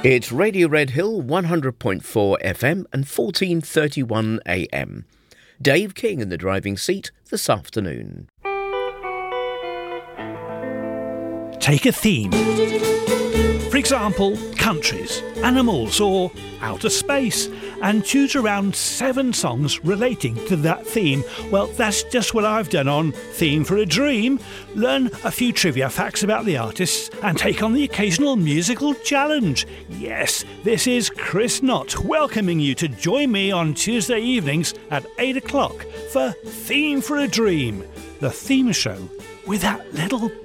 It's Radio Red Hill 100.4 FM and 1431 AM. Dave King in the driving seat this afternoon. Take a theme. For example, countries, animals or outer space, and choose around 7 songs relating to that theme. Well, that's just what I've done on Theme for a Dream. Learn a few trivia facts about the artists and take on the occasional musical challenge. Yes, this is Chris Knott welcoming you to join me on Tuesday evenings at 8 o'clock for Theme for a Dream, the theme show with that little